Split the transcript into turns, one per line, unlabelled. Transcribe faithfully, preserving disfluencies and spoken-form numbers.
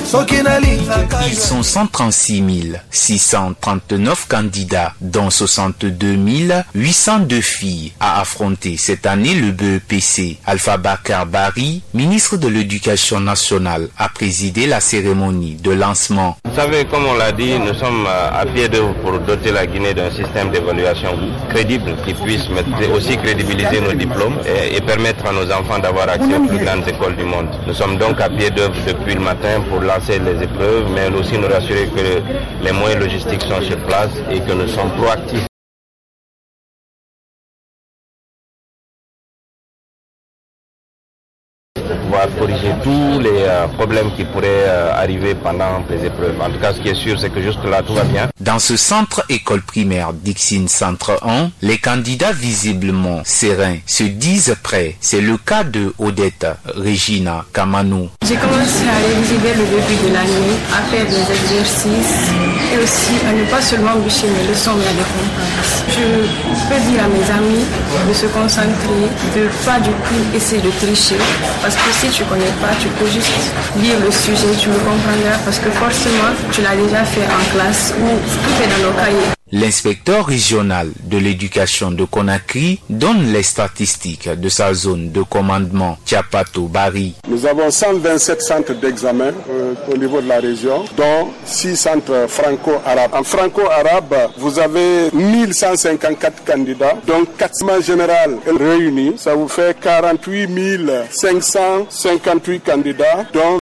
Ils sont cent trente-six mille six cent trente-neuf candidats, dont soixante-deux mille huit cent deux filles, à affronter cette année le B E P C. Alpha Bakar Bari, ministre de l'Éducation nationale, a présidé la cérémonie de lancement.
Vous savez, comme on l'a dit, nous sommes à pied d'œuvre pour doter la Guinée d'un système d'évaluation crédible qui puisse aussi crédibiliser nos diplômes et, et permettre à nos enfants d'avoir accès aux plus grandes écoles du monde. Nous sommes donc à pied d'œuvre depuis le matin pour lancer les épreuves, mais aussi nous rassurer que les moyens logistiques sont sur place et que nous sommes proactifs. Pour pouvoir corriger tous les euh, problèmes qui pourraient euh, arriver pendant les épreuves. En tout cas, ce qui est sûr, c'est que jusque-là, tout va bien.
Dans ce centre école primaire Dixine Centre un, les candidats visiblement sereins se disent prêts. C'est le cas de Odette Regina Kamanou.
J'ai commencé à réviser dès le début de l'année, à faire des exercices et aussi à ne pas seulement bûcher mes leçons, mais à les comprendre. Je peux dire à mes amis de se concentrer, de ne pas du coup essayer de tricher. Parce que si tu ne connais pas, tu peux juste lire le sujet, tu le comprendras parce que forcément, tu l'as déjà fait en classe ou tout est dans nos cahiers.
L'inspecteur régional de l'éducation de Conakry donne les statistiques de sa zone de commandement Tiapato Bari.
Nous avons cent vingt-sept centres d'examen euh, au niveau de la région, dont six centres franco-arabes. En franco-arabe, vous avez mille cent cinquante-quatre candidats, donc quatre cents général réunis. Ça vous fait quarante-huit mille cinq cent cinquante-huit candidats, dont